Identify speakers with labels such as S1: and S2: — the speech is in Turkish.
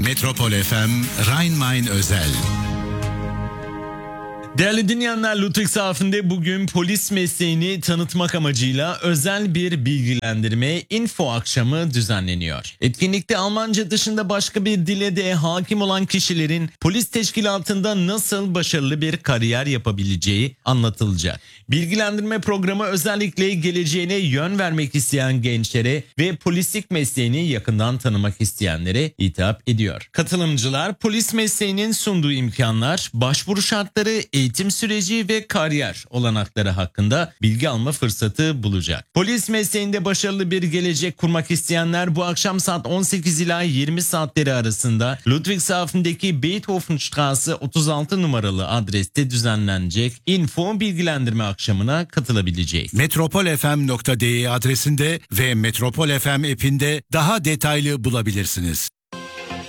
S1: Metropol FM Rhein-Main özel.
S2: Değerli dinleyenler, Ludwigshafen'de bugün polis mesleğini tanıtmak amacıyla özel bir bilgilendirme info akşamı düzenleniyor. Etkinlikte Almanca dışında başka bir dile de hakim olan kişilerin polis teşkilatında nasıl başarılı bir kariyer yapabileceği anlatılacak. Bilgilendirme programı özellikle geleceğine yön vermek isteyen gençlere ve polislik mesleğini yakından tanımak isteyenlere hitap ediyor. Katılımcılar polis mesleğinin sunduğu imkanlar, başvuru şartları, eğitim süreci ve kariyer olanakları hakkında bilgi alma fırsatı bulacak. Polis mesleğinde başarılı bir gelecek kurmak isteyenler bu akşam saat 18 ila 20 saatleri arasında Ludwigshafen'deki Beethovenstraße 36 numaralı adreste düzenlenecek info bilgilendirme akşamına katılabilecek.
S1: Metropolfm.de adresinde ve Metropol FM app'inde daha detaylı bulabilirsiniz.